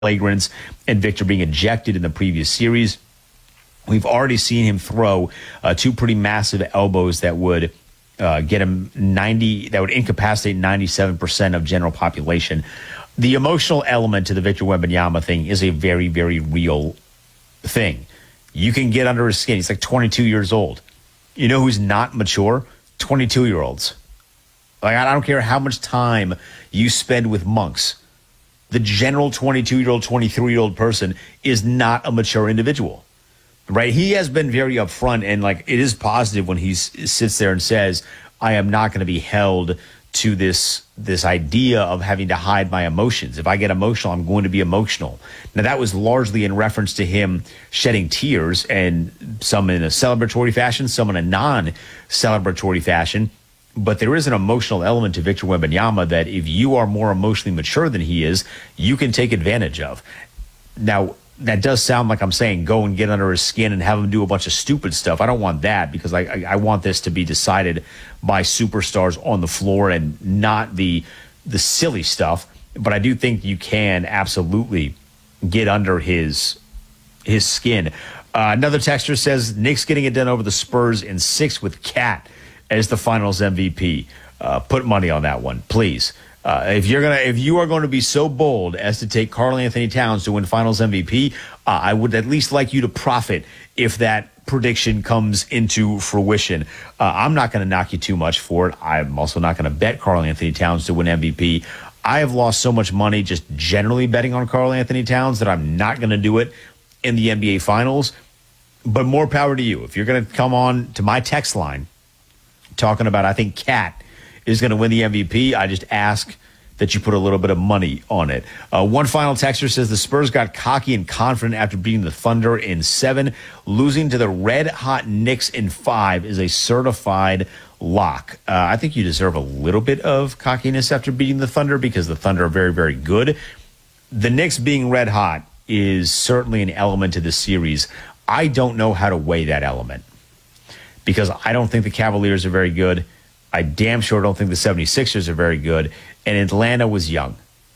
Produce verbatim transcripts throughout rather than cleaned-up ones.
flagrants and Victor being ejected in the previous series. We've already seen him throw uh, two pretty massive elbows that would uh, get him ninety, that would incapacitate ninety-seven percent of general population. The emotional element to the Victor Wembanyama thing is a very, very real thing. You can get under his skin. He's like twenty-two years old. You know who's not mature? twenty-two-year-olds. Like, I don't care how much time you spend with monks. The general twenty-two-year-old, twenty-three-year-old person is not a mature individual, right? He has been very upfront, and like it is positive when he sits there and says, I am not going to be held to this this idea of having to hide my emotions. If I get emotional, I'm going to be emotional. Now, that was largely in reference to him shedding tears, and some in a celebratory fashion, some in a non-celebratory fashion. But there is an emotional element to Victor Wembanyama that if you are more emotionally mature than he is, you can take advantage of. Now, that does sound like I'm saying go and get under his skin and have him do a bunch of stupid stuff. I don't want that, because I, I, I want this to be decided by superstars on the floor and not the the silly stuff. But I do think you can absolutely get under his his skin. Uh, another texter says Knicks getting it done over the Spurs in six with Cat as the Finals M V P. Uh, put money on that one, please. Uh, if you're gonna, if you are going to be so bold as to take Karl Anthony Towns to win Finals M V P, uh, I would at least like you to profit if that prediction comes into fruition. Uh, I'm not going to knock you too much for it. I'm also not going to bet Karl Anthony Towns to win M V P. I have lost so much money just generally betting on Karl Anthony Towns that I'm not going to do it in the N B A Finals. But more power to you. If you're going to come on to my text line talking about, I think Cat is going to win the M V P, I just ask that you put a little bit of money on it. Uh, one final texter says the Spurs got cocky and confident after beating the Thunder in seven. Losing to the red-hot Knicks in five is a certified lock. Uh, I think you deserve a little bit of cockiness after beating the Thunder, because the Thunder are very, very good. The Knicks being red-hot is certainly an element to the series. I don't know how to weigh that element, because I don't think the Cavaliers are very good. I damn sure don't think the seventy-sixers are very good, and Atlanta was young.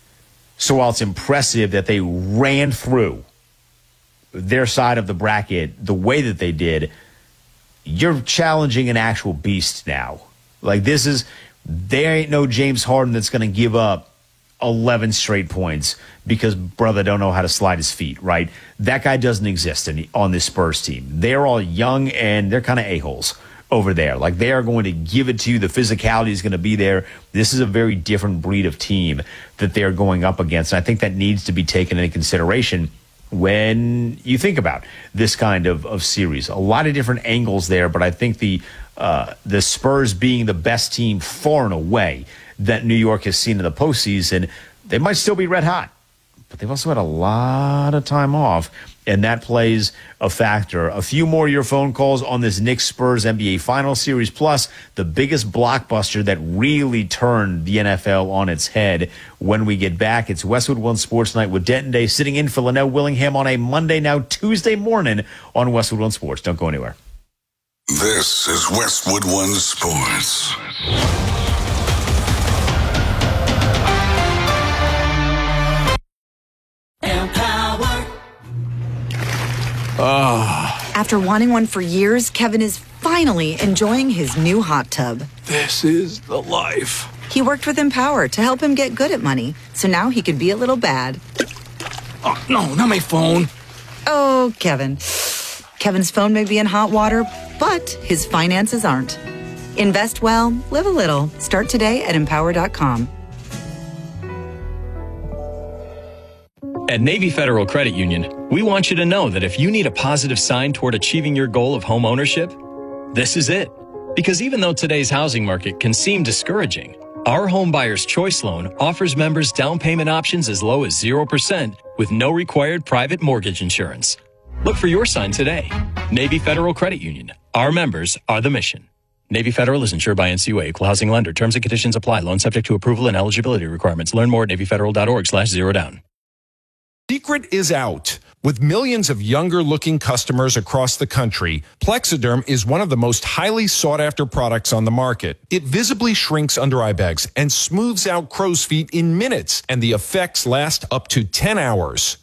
So while it's impressive that they ran through their side of the bracket the way that they did, you're challenging an actual beast now. Like, this is, there ain't no James Harden that's going to give up eleven straight points because brother don't know how to slide his feet, right? That guy doesn't exist in, on this Spurs team. They're all young, and they're kind of a-holes over there. Like, they are going to give it to you. The physicality is going to be there. This is a very different breed of team that they're going up against. And I think that needs to be taken into consideration when you think about this kind of, of series. A lot of different angles there, but I think the uh, the Spurs being the best team far and away that New York has seen in the postseason, they might still be red hot, but they've also had a lot of time off, and that plays a factor. A few more of your phone calls on this Knicks Spurs N B A Finals Series, plus the biggest blockbuster that really turned the N F L on its head. When we get back, it's Westwood One Sports Night with Denton Day sitting in for Linnell Willingham on a Monday, now Tuesday morning on Westwood One Sports. Don't go anywhere. This is Westwood One Sports. Oh. After wanting one for years, Kevin is finally enjoying his new hot tub. This is the life. He worked with Empower to help him get good at money, so now he could be a little bad. Oh, no, not my phone. Oh, Kevin. Kevin's phone may be in hot water, but his finances aren't. Invest well, live a little. Start today at empower dot com. At Navy Federal Credit Union, we want you to know that if you need a positive sign toward achieving your goal of home ownership, this is it. Because even though today's housing market can seem discouraging, our Home Buyer's Choice Loan offers members down payment options as low as zero percent with no required private mortgage insurance. Look for your sign today. Navy Federal Credit Union. Our members are the mission. Navy Federal is insured by N C U A, Equal Housing Lender. Terms and conditions apply. Loan subject to approval and eligibility requirements. Learn more at navy federal dot org slash zero down. Secret is out. With millions of younger-looking customers across the country, Plexiderm is one of the most highly sought-after products on the market. It visibly shrinks under eye bags and smooths out crow's feet in minutes, and the effects last up to ten hours.